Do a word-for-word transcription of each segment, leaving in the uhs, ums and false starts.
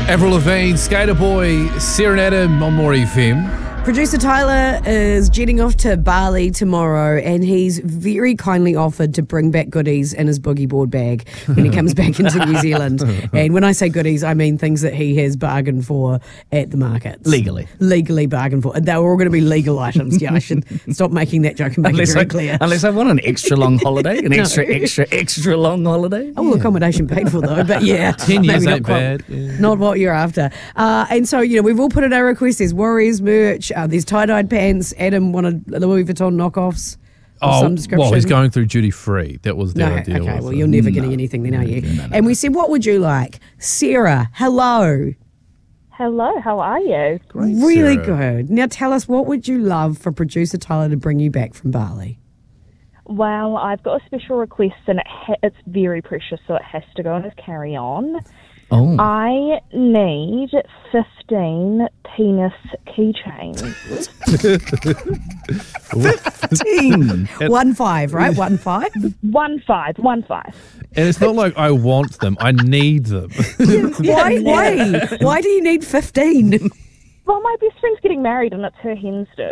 Avril Lavigne, Skater Boy, Sarah and Adam on More F M. Producer Tyler is jetting off to Bali tomorrow, and he's very kindly offered to bring back goodies in his boogie board bag when he comes back into New Zealand. And when I say goodies, I mean things that he has bargained for at the markets. Legally. Legally bargained for. They were all going to be legal items. Yeah, I should stop making that joke and make Unless it very I, clear. unless I want an extra long holiday, an extra, extra, extra long holiday. Oh, accommodation paid for though, but yeah. Ten years maybe ain't not quite- bad. Yeah. Not what you're after. Uh, and so, you know, we've all put in our requests. There's Warriors merch, uh, there's tie-dyed pants. Adam wanted Louis Vuitton knockoffs of Oh, some description. well, he's going through duty free. That was their No, idea. okay, was well, it? you're never getting anything then, are you? And we said, what would you like? Sarah, hello. Hello, how are you? Great, Really Sarah. good. Now tell us, what would you love for producer Tyler to bring you back from Bali? Well, I've got a special request and it ha- it's very precious, so it has to go in his carry-on. Oh. I need fifteen penis keychains. Fifteen. One five, right? One five? One five, one five. And it's not like I want them. I need them. Why, why? Why do you need fifteen? Well, my best friend's getting married and it's her hen's do.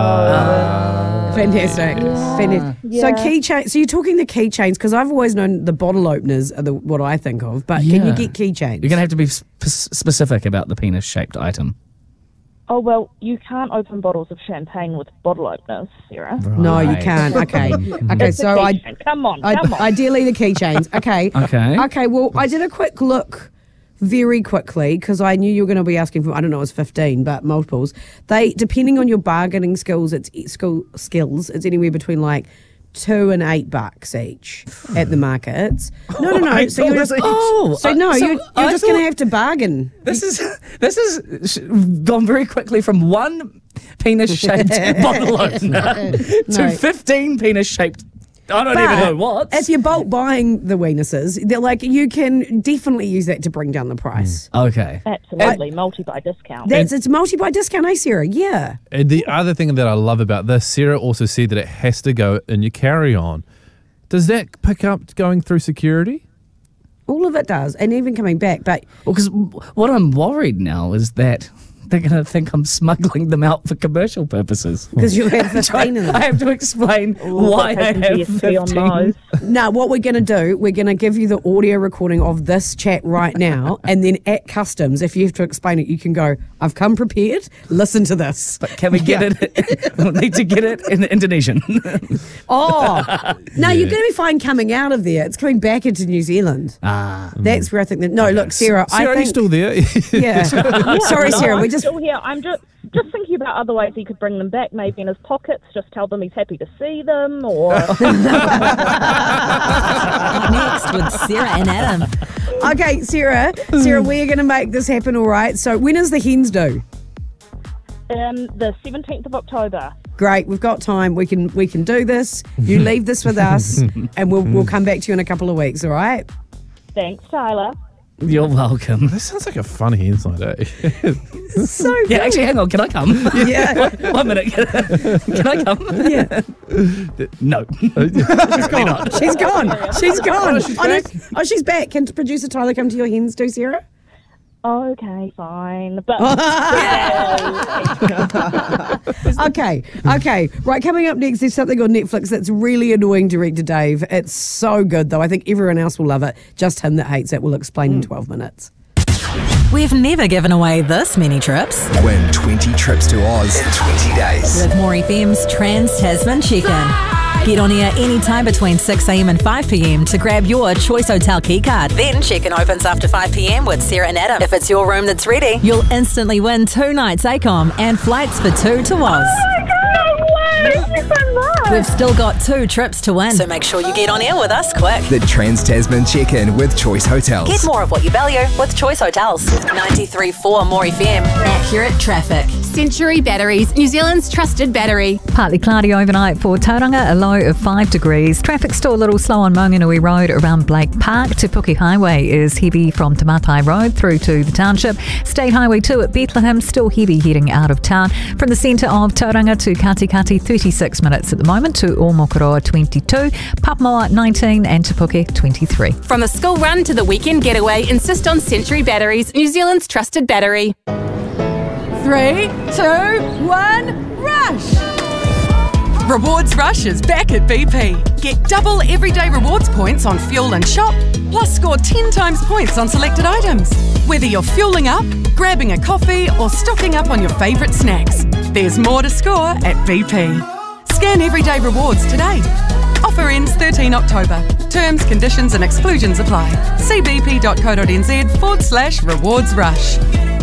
Fantastic. Fantastic. So Yeah. keychains. So you're talking the keychains, because I've always known the bottle openers are the, what I think of, but can you Yeah. get keychains? You're going to have to be sp- specific about the penis-shaped item. Oh, well, you can't open bottles of champagne with bottle openers, Sarah. No, you Right. can't. Okay. Okay, It's a so I, keychain. Come on, I come on. ideally the keychains. Okay. Okay. Okay, well, I did a quick look very quickly because I knew you were going to be asking for, I don't know, it was fifteen, but multiples. They, depending on your bargaining skills, it's skill skills, it's anywhere between like two and eight bucks each at the markets. No, no, no. I so thought you're it was just, each. oh, so no, Uh, so you're, I you're just going to thought- have to bargain. This is this is sh- gone very quickly from one penis-shaped bottle opener to No. fifteen penis-shaped. I don't But even know what. if you're bulk buying the weenuses, they're like, you can definitely use that to bring down the price. Okay. Absolutely, multi-buy discount. That's it's multi-buy discount, eh, Sarah? Yeah. And the other thing that I love about this, Sarah also said that it has to go in your carry-on. Does that pick up going through security? All of it does, and even coming back. But Well, because what I'm worried now is that they're going to think I'm smuggling them out for commercial purposes. because you have fifteen in I them. have to explain Ooh, why I taking have G S T on fifteen. those. No, what we're going to do, we're going to give you the audio recording of this chat right now, and then at customs, if you have to explain it, you can go, I've come prepared, listen to this. But can we get it? We'll need to get it in Indonesian. Oh, no, you're going to be fine coming out of there. It's coming back into New Zealand. ah. That's where I think that, no, look, Sarah, Sarah, I are you think. still there? Yeah. Sorry, No, Sarah, I'm we just. still here. I'm just just thinking about other ways he could bring them back. Maybe in his pockets, just tell them he's happy to see them, or Next with Sarah and Adam. Okay, Sarah, Sarah, we're going to make this happen, all right? So when is the hens due? um, the seventeenth of October. Great, we've got time. We can we can do this. You leave this with us, and we'll we'll come back to you in a couple of weeks. All right? Thanks, Tyler. You're welcome. This sounds like a funny inside, eh? So Yeah, actually, hang on. Can I come? yeah, One minute. Can I come? yeah. No. She's gone. She's gone. She's gone. Oh, she's Oh, no. back? Oh, she's back. Can producer Tyler come to your hens too, Sarah? Okay, fine, but Okay, okay. Right, coming up next, there's something on Netflix that's really annoying Director Dave. It's so good, though. I think everyone else will love it. Just him that hates it. We'll explain in twelve minutes. We've never given away this many trips. Win twenty trips to Oz in twenty days. With More F M's Trans-Tasman Check-In. Get on air anytime between six a.m. and five p.m. to grab your Choice Hotel keycard. Then check-in opens after five p.m. with Sarah and Adam. If it's your room that's ready, you'll instantly win two nights ACOM and flights for two to Oz. thank you so much. We've still got two trips to win, so make sure you get on air with us quick. The Trans-Tasman Check-In with Choice Hotels. Get more of what you value with Choice Hotels. ninety-three point four More F M. Accurate traffic. Century Batteries, New Zealand's trusted battery. Partly cloudy overnight for Tauranga, a low of five degrees. Traffic still a little slow on Maunganui Road around Blake Park. Te Puke Highway is heavy from Te Matai Road through to the township. State Highway two at Bethlehem, still heavy heading out of town. From the centre of Tauranga to Katikati, thirty-six minutes at the moment, to Omokoroa twenty-two, Papamoa nineteen and Te Puke twenty-three. From the school run to the weekend getaway, insist on Century Batteries, New Zealand's trusted battery. Three, two, one, rush! Rewards Rush is back at B P. Get double everyday rewards points on fuel and shop, plus score ten times points on selected items. Whether you're fueling up, grabbing a coffee, or stocking up on your favourite snacks, there's more to score at B P. Scan everyday rewards today. Offer ends thirteenth October. Terms, conditions and exclusions apply. See bp.co.nz forward slash rewards rush.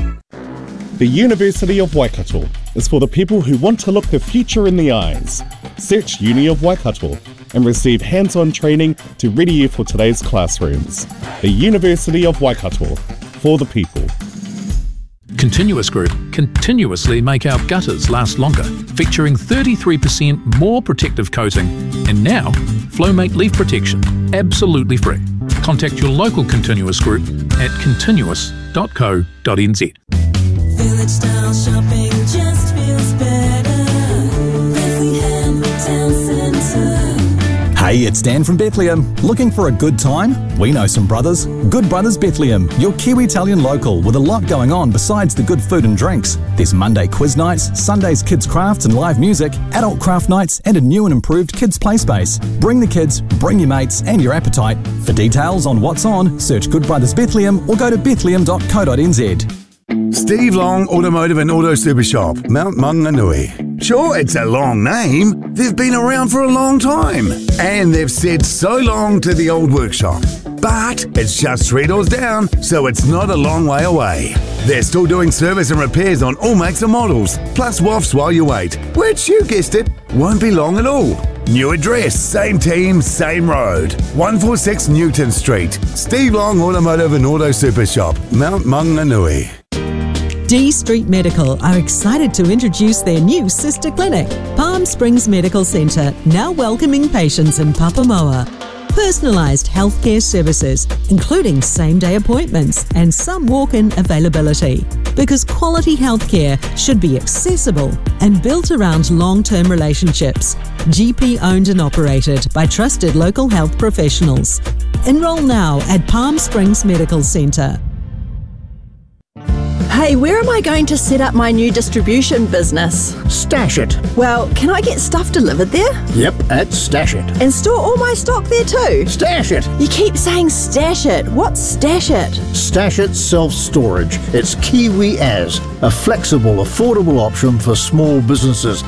The University of Waikato is for the people who want to look the future in the eyes. Search Uni of Waikato and receive hands-on training to ready you for today's classrooms. The University of Waikato, for the people. Continuous Group continuously make our gutters last longer, featuring thirty-three percent more protective coating, and now Flowmate leaf protection, absolutely free. Contact your local Continuous Group at continuous dot co dot n z. Village style shopping just feels better. Bethlehem Town Centre. Hey, it's Dan from Bethlehem. Looking for a good time? We know some brothers. Good Brothers Bethlehem, your Kiwi Italian local with a lot going on besides the good food and drinks. There's Monday quiz nights, Sundays kids crafts and live music, adult craft nights and a new and improved kids play space. Bring the kids, bring your mates and your appetite. For details on what's on, search Good Brothers Bethlehem or go to bethlehem dot co dot n z. Steve Long Automotive and Auto Super Shop, Mount Maunganui. Sure, it's a long name. They've been around for a long time. And they've said so long to the old workshop. But it's just three doors down, so it's not a long way away. They're still doing service and repairs on all makes and models, plus W A Fs while you wait, which, you guessed it, won't be long at all. New address, same team, same road. one forty-six Newton Street. Steve Long Automotive and Auto Super Shop, Mount Maunganui. D Street Medical are excited to introduce their new sister clinic, Palm Springs Medical Centre, now welcoming patients in Papamoa. Personalised healthcare services, including same-day appointments and some walk-in availability. Because quality healthcare should be accessible and built around long-term relationships. G P owned and operated by trusted local health professionals. Enroll now at Palm Springs Medical Centre. Hey, where am I going to set up my new distribution business? Stash It. Well, can I get stuff delivered there? Yep, at Stash It. And store all my stock there too? Stash It. You keep saying Stash It. What's Stash It? Stash It Self-Storage. It's Kiwi as, a flexible, affordable option for small businesses